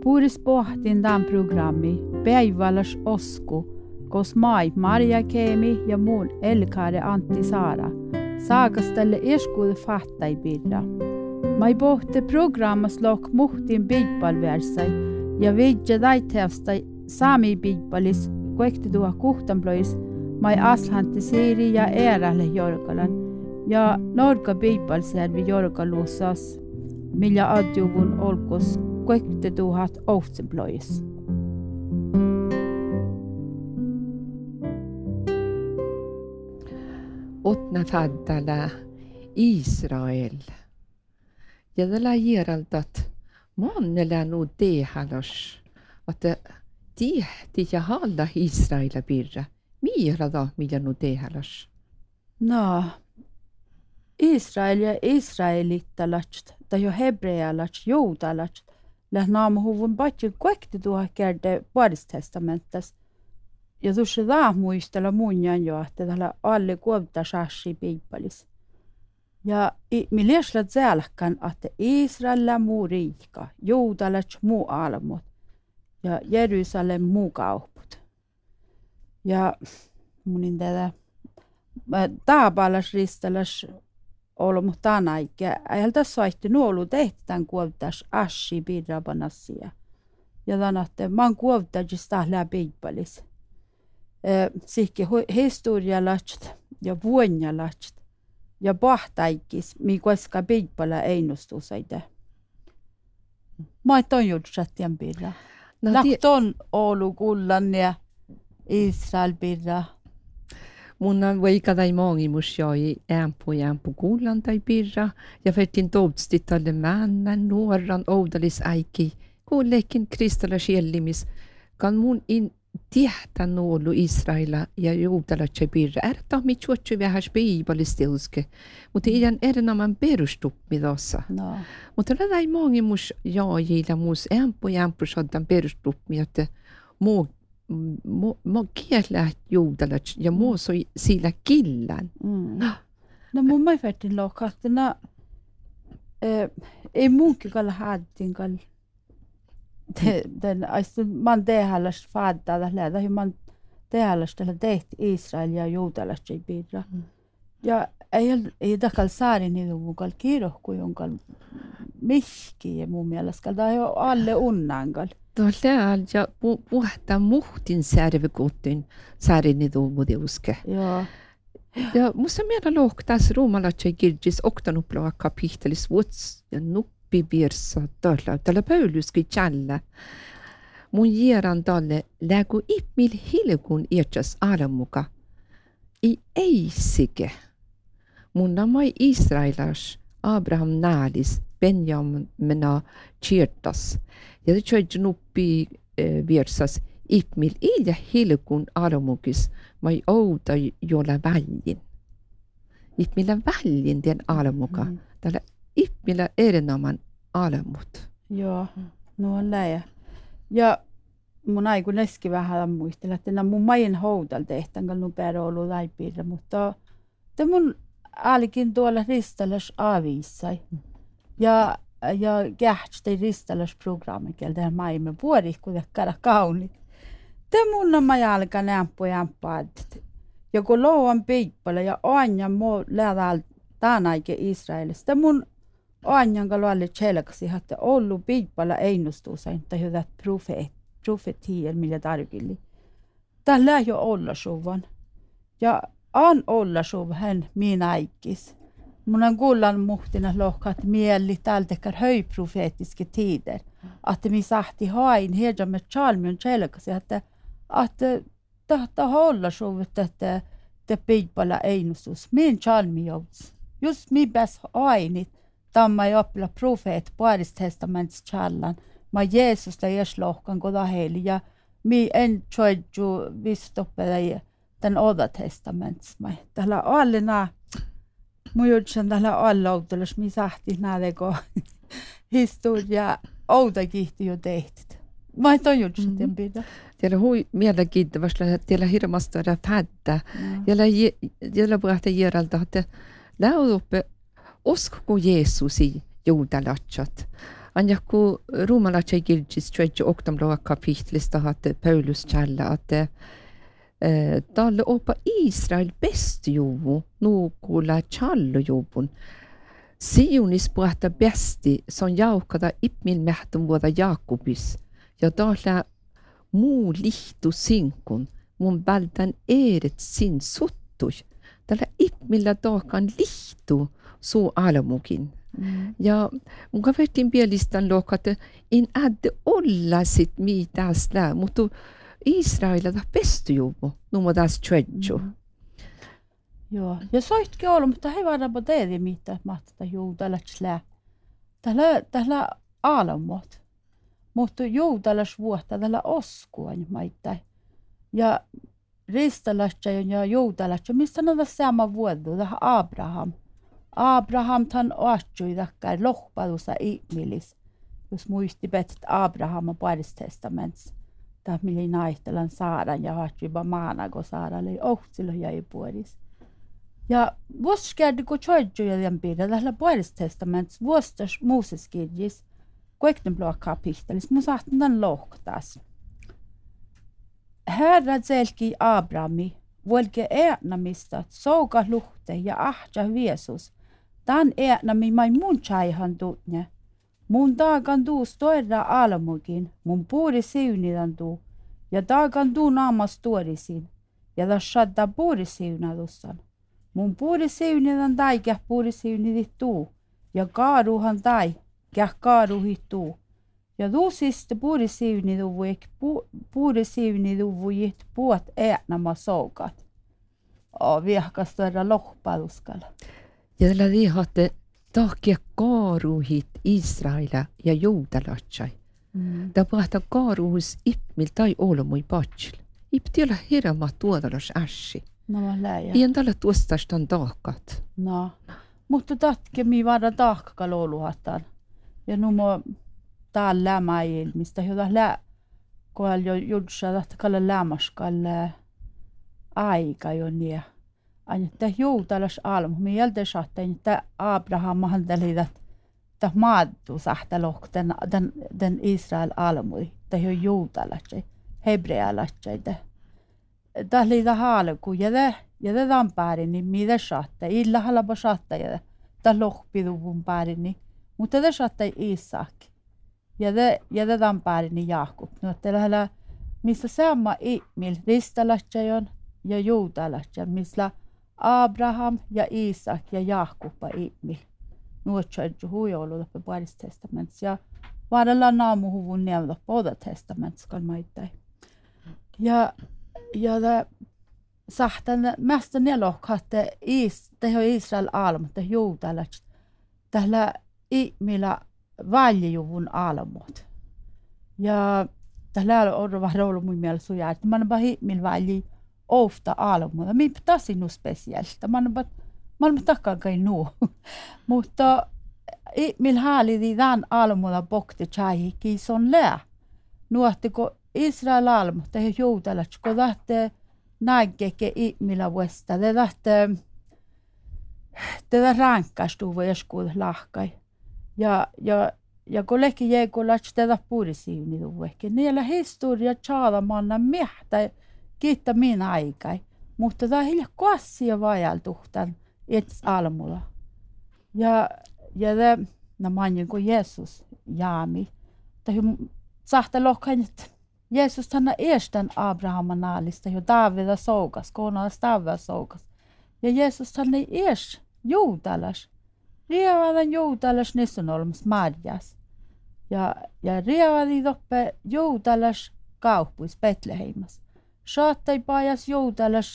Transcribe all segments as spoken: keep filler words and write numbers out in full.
Puris pohtin tämän programmi päiväläs osku, kos mai Maria Keemi ja muun elkaade Antti Saara. Saakastelle eskuude fattai pidra. Mai pohti programmas lok muhtin bidpalversai ja vidja daiteasta saami bidpalis kuekti tuha kuhtanplois mai aslanti siiri ja erälle jorkalan ja norka bidpalservi jorkaluusas millä adjuvun olkos kuekti tuhat ohtsenplois. Otna faddala Israel. Ja tällä järjeltat monella nu tehalas, että tihti ja halla Israela pirra. Miira da millä nu tehalas? No, Israel ja israelittalast, tai jo hebrealast, juutalast, läht naamuhuvun patjut kuekti tuha kerde Vuodistestamentas. Ja tuossa tämä muistella munjan jo, että täällä alle kuovta saasi piippalis. Ja minä lieslat selkän, että Israel muu riikka, juutalaiset muu almut ja Jerusalem muu kauput. Ja munin tätä taapalas ristalas olmu tänäikkä. Eihän tässä vaihti nuolu tehty tämän kuovtas assi piirapanassia. Ja tämän, että mä oon kuovtajista tällä piippalis. Sihki historialaiset ja vuonjalaiset ja pahtaikis, mikä piipala einustusaitte. Mä et on jutsattian pirra. Nakton Oulu kullan ja Israel pirra. Mun on vaikadai mongimus joi ämpu ja ämpu kullan tai pirra. Ja vertin toutsti tälle männän nuoran oudalis äiki. Kuullekin kristalla siellimis. Kan mun in tiehtä nuolu Israela ja juutalaitse pirra. Ärtä mi chuotsu vähän biibalistilske. Mutta iän erinoman perustuppi tuossa. No. Mutta tällä ei mongimus jaajilla muus ämpu ja ämpu soddan perustuppi, että muu Mä kielä juutalaiset ja muu soi sillä killan. Mm. No mun mä vertin lokahtina. Ei munkin kalla haattiin kalla. Den aistu man tehallas faadda tällä tai man tehallas tällä tehti Israel ja juutalaiset piirra. Ja ei ei takal saari niitä mukal kirokku jonkal mihki ja mun mielestä kalda jo alle unnangal. Tuolla ja puhta muhtin särvikutin saari niitä mudiuske. Joo. Ja musta mielä lohtas ruumalaisen kirjis oktanuploa kapitelis vuots ja nuppi virsa tällä tällä Pauluskin challa. Mun jieran tälle lägu ipmil hilkun irtas alamuka. I eisike. Mun namai Israelas Abraham naalis Benjamina kirtas. Ja det tjöjt nuppi virsas ipmil ilja hilkun alamukis mai outa jolla väljin. Ipmillä väljin den alamuka. Mm. Tällä ipmillä erinoman alamut. Joo, no on läjä. Ja mun aiku neski vähän muistella, että mun main houdal tehtän, kun mun perä on ollut läipiirre, mutta te mun alikin tuolla ristalas avissai. Ja ja kähtsi ristalas programmi, keltä maimme vuori, kun tekkara kaunit. Te mun on majalka nämppu ja nämppaat. Ja kun louan piippala ja anja muu lähdään tänäike Israelista. Te mun anjan kalualle tselkaksi, että ollut piippala einnustuusain, tai hyvät profeet, profetier, millä tarkilli. Tällä jo olla suvan. Ja on olla suvan minä aikis. Mun on kuullan muhtina lohkat mieli tältekär höjprofetiske tider. Että mi sahti hain herra med chalmion tselkaksi, että että tahta olla suvat, että te piippala einustus. Min chalmi jouts. Just mi bäs ainit. Tamma ei oppila profeet Vuodistestaments challan. Ma Jeesus ja jes lohkan koda heili. Ja mi en tjoidju vistoppele den Oda Testaments. Tällä alle nää. Mun jutsen tällä alla outelas, mi sahti nädeko historia outa kihti jo tehtit. Mä et on jutsen tien pidä. Tiellä hui mielenkiintoista, että tiellä hirmasta on fädda. Tiellä puhuttiin järjeltä, että lauduppe uskoko Jeesusi juutalatsat. Anja kun ruumalaisen kirjassa tjuetju oktamloa kapitlista hatte Paulus källa, että eh, talle opa Israel bäst juvu, nukulla challo-juvun. Sionis puhta bästi, som jaukada ipmil mähtun vuoda Jakobis, ja talla muu lihtu sinkun, mun vältän eret sin suttui. Tällä ipmillä taakan lihtu suu alamukin. Mm. Ja mun kavertin pielistan luokka, että en ädde olla sit mitäs lää, mutta Israelilla ta pestu juvu, numo taas tjuedju. Mm. Joo, ja soitkin ollut, mutta he varmaan tehdä mitään, mahtaa juutalaks lää. Tällä, tällä alamot, mutta juutalaks vuotta tällä oskuan maittain. Ja ristalatsa ja juutalaks, mistä on sama vuodu, tähän Abraham. Abraham tan oatsui takkar lohpalussa ihmilis, jos muisti, että Abraham on Paris testaments. Tämä mili naihtelan saadan ja oatsui maanago saadalle ohtsilla jäi puolis. Ja vuoskerdi kun tjoidjuja den pidä, tällä Paris testaments vuostas Mooseskirjis, kuekten blå kapittelis, mun sahtan tämän lohtaas. Herra selki Abrahami, volke äänamista, souka luhte ja ahtja Jeesus. Tän äänami mai mun chaihan tuutne. Mun taakan tuu stoira alamukin, mun puuri siunidan tuu. Ja taakan tuu naamas tuorisin. Ja tas shadda puuri siunadussan. Mun puuri siunidan tai käh puuri siunidit tuu. Ja kaaruhan tai käh kaaruhit tuu. Ja tuusiste puuri siuniduvuik puuri siuniduvujit puot äänama soukat. O viehkas toira lohpaluskalla. Ja tällä vihatte tahkia kaaruhit Israela ja juutalatsai. Mm. Tämä puhata kaaruhus ipmil tai olomui patsil. Ipti olla hirama tuodalas ässi. No mä läjä. Ien tällä tuostastan tahkat. No, mutta tatke mi vara tahkakal oluhatan. Ja numo täällä lämäil, mistä hyvä lää, kun jo judsa tahtakalla lämäskalle aika jo niin. Aina tämä juutalas almu. Me jälkeen saatiin, että Abraham mahdolliset, että maaddu sahta lohten, den Israel almui. Tämä on juutalas, hebrealas. Tämä oli tämä haalku. Ja tämä on päärin, niin mitä saatiin. Illa halapa saatiin. Tämä lohpiduvun päärin. Mutta tämä saatiin Isak. Ja tämä on päärin Jaakub. No, tällä missä sama ihmil ristalas ja juutalas, missä Abraham ja Isak ja Jaakubba ihmil. Nuotsoidju huijoulu loppe Paris testaments ja varalla naamuhuvun neuvda Oda testaments kalmaittai. Ja ja det sahtan mesta nelokhatte is teho Israel almut te juutalas. Tällä ihmillä valjujuvun almut. Ja tällä on vähän ollut mun mielestä sujaa, että man bara ihmil valji ofta almuja. Mi pitasi nu speciellt. Man bara man tackar kai nu. Mutta mil hali di dan almuja bokte chai ki son lä. Nuotte ko Israel almu te juutalat ko dahte nägeke millä vuesta. Det dahte det där rankastu voi eskud lahkai. Ja ja ja kun leki jeikulat tätä purisiini tuvekin. Niillä historia chaada manna mehtä kiittää minä aikai. Mutta tämä hilja kassia vajaltuhtan ets almulla. Ja ja det na manin kuin Jeesus jaami. Tähän sahta lohkain, että Jeesus tänä estän Abrahaman naalista jo Davida soukas, konas Davida soukas. Ja Jeesus tänä es juutalas. Rievadan juutalas nisun olmas Marjas. Ja ja rievadi toppe juutalas kauppuis Betleheimas. Saattai pajas juutalas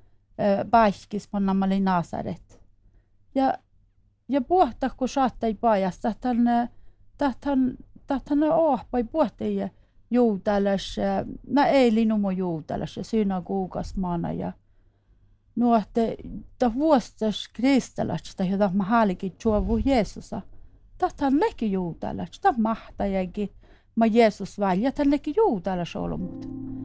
paikis pannamali Nasaret. Ja ja puhta kun saattai pajas tahtan tahtan tahtan ohpai puhtia juutalas na ei linumo juutalas synagogas maana ja nuotte ta vuostas kristalasta jota mä haalikin juovu Jeesusa. Tahtan leki juutalas ta mahtajakin ma Jeesus välja tan leki juutalas olmut.